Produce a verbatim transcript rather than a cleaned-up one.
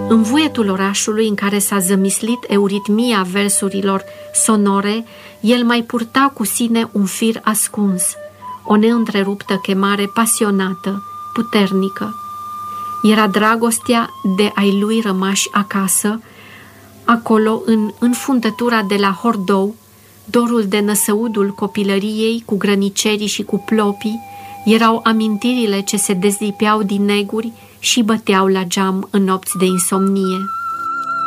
În vuietul orașului în care s-a zămislit euritmia versurilor sonore, el mai purta cu sine un fir ascuns, o neîntreruptă chemare pasionată, puternică. Era dragostea de ai lui rămași acasă, acolo, în înfundătura de la Hordou, dorul de năsăudul copilăriei cu grănicerii și cu plopii, erau amintirile ce se dezlipeau din neguri și băteau la geam în nopți de insomnie.